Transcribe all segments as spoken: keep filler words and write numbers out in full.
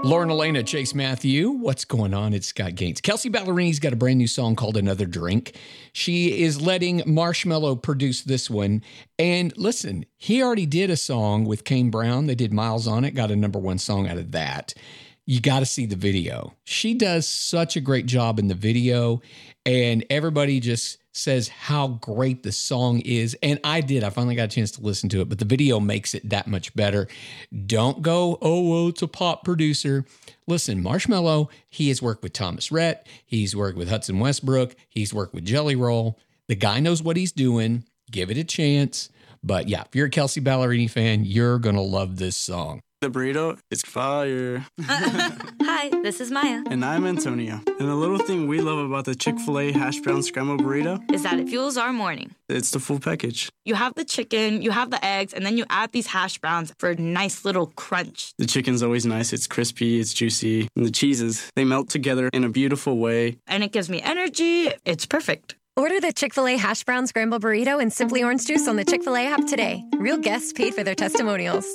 Lauren Elena, Chase Matthew, what's going on? It's Scott Gaines. Kelsey Ballerini's got a brand new song called Another Drink. She is letting Marshmello produce this one. And listen, he already did a song with Kane Brown. They did Miles on it, got a number one song out of that. You got to see the video. She does such a great job in the video, and everybody just says how great the song is. And I did. I finally got a chance to listen to it, but the video makes it that much better. Don't go, oh, well, it's a pop producer. Listen, Marshmello, he has worked with Thomas Rhett. He's worked with Hudson Westbrook. He's worked with Jelly Roll. The guy knows what he's doing. Give it a chance. But yeah, if you're a Kelsey Ballerini fan, you're going to love this song. The burrito is fire. Hi, this is Maya. And I'm Antonio. And the little thing we love about the Chick-fil-A hash brown scrambled burrito is that it fuels our morning. It's the full package. You have the chicken, you have the eggs, and then you add these hash browns for a nice little crunch. The chicken's always nice. It's crispy, it's juicy. And the cheeses, they melt together in a beautiful way. And it gives me energy. It's perfect. Order the Chick-fil-A hash brown scrambled burrito and Simply Orange Juice on the Chick-fil-A app today. Real guests paid for their testimonials.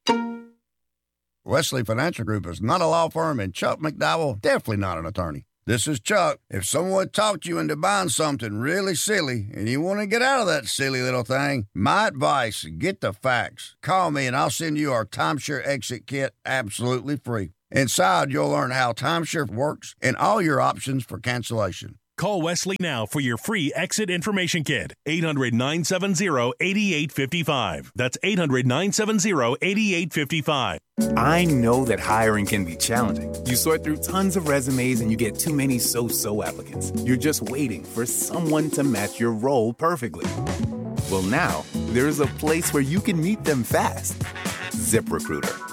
Wesley Financial Group is not a law firm, and Chuck McDowell definitely not an attorney. This is Chuck. If someone talked you into buying something really silly and you want to get out of that silly little thing, my advice, get the facts. Call me and I'll send you our timeshare exit kit absolutely free. Inside, you'll learn how timeshare works and all your options for cancellation. Call Wesley now for your free exit information kit. eight hundred, nine seven zero, eight eight five five. That's eight hundred, nine seven zero, eight eight five five. I know that hiring can be challenging. You sort through tons of resumes and you get too many so-so applicants. You're just waiting for someone to match your role perfectly. Well, now, there's a place where you can meet them fast. ZipRecruiter.